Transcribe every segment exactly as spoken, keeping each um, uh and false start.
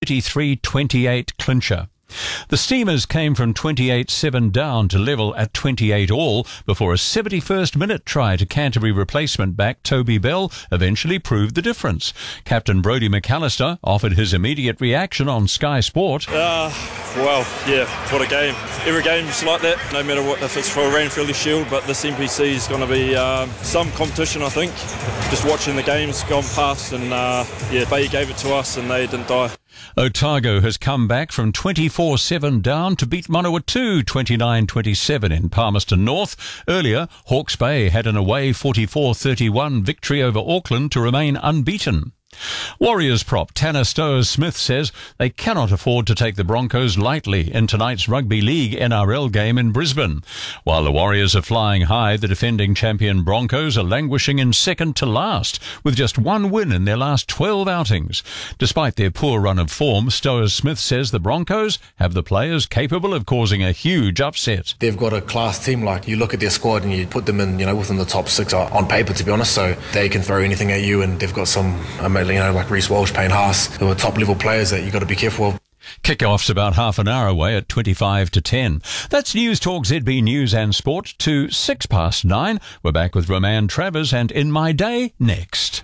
thirty-three twenty-eight clincher. The Steamers came from twenty-eight seven down to level at twenty-eight all before a seventy-first minute try to Canterbury replacement back Toby Bell eventually proved the difference. Captain Brodie McAllister offered his immediate reaction on Sky Sport. Uh, well, yeah, what a game. Every game's like that, no matter what, if it's for a Ranfurly Shield, but this N P C is going to be um, some competition, I think. Just watching the games gone past, and uh, yeah, Bay gave it to us and they didn't die. Otago has come back from twenty-four seven down to beat Manawatu twenty-nine twenty-seven in Palmerston North. Earlier, Hawke's Bay had an away forty-four thirty-one victory over Auckland to remain unbeaten. Warriors prop Tanner Stowers-Smith says they cannot afford to take the Broncos lightly in tonight's Rugby League N R L game in Brisbane. While the Warriors are flying high, the defending champion Broncos are languishing in second to last, with just one win in their last twelve outings. Despite their poor run of form, Stowers-Smith says the Broncos have the players capable of causing a huge upset. They've got a class team. Like, you look at their squad and you put them in, you know, within the top six on paper, to be honest, so they can throw anything at you, and they've got some amazing, you know, like Reece Walsh, Payne Haas, who are top level players that you've got to be careful of. Kick-off's about half an hour away at twenty-five to ten. That's News Talk Z B News and Sport to six past nine. We're back with Roman Travers and In My Day next.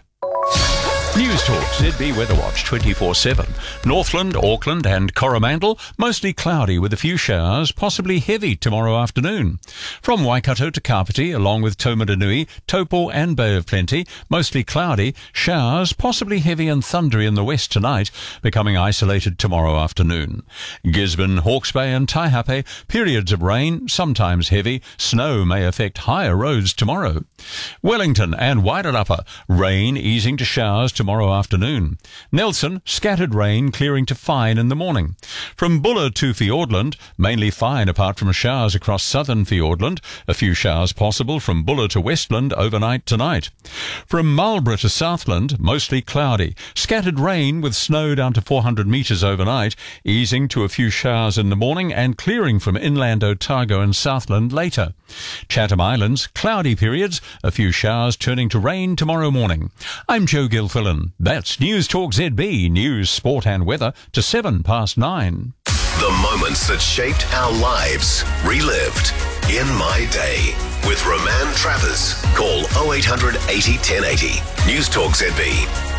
News Talk Z B Weather Watch twenty-four seven. Northland, Auckland and Coromandel, mostly cloudy with a few showers, possibly heavy tomorrow afternoon. From Waikato to Kapiti, along with Taumarunui, Taupo and Bay of Plenty, mostly cloudy, showers, possibly heavy and thundery in the west tonight, becoming isolated tomorrow afternoon. Gisborne, Hawke's Bay and Taihape, periods of rain, sometimes heavy. Snow may affect higher roads tomorrow. Wellington and Wairarapa, rain easing to showers tomorrow tomorrow afternoon. Nelson, scattered rain clearing to fine in the morning. From Buller to Fiordland, mainly fine apart from showers across southern Fiordland. A few showers possible from Buller to Westland overnight tonight. From Marlborough to Southland, mostly cloudy. Scattered rain with snow down to four hundred metres overnight, easing to a few showers in the morning and clearing from inland Otago and Southland later. Chatham Islands, cloudy periods, a few showers turning to rain tomorrow morning. I'm Joe Gilfillan. That's News Talk Z B, news, sport and weather to seven past nine. The moments that shaped our lives, relived in My Day. With Roman Travers. Call oh eight hundred eighty ten eighty. News Talk Z B.